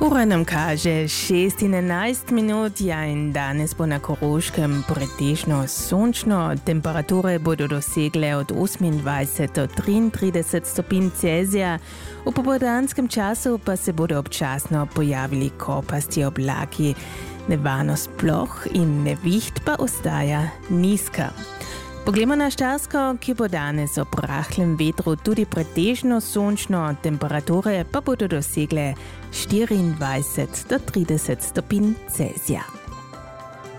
Ura nam kaže 16 minut, ja in danes bo na Koroškem pretežno sončno. Temperature bodo dosegle od 28 do 33 stopinj Celzija. V popoldanskem času pa se bodo občasno pojavili kopasti oblaki. Nevarnost ploh in neviht pa ostaja nizka. Poglejmo na Štajersko, ki bo danes ob rahlem vetru tudi pretežno sončno, temperature pa bodo dosegle 24 do 30 stopinj Celzija.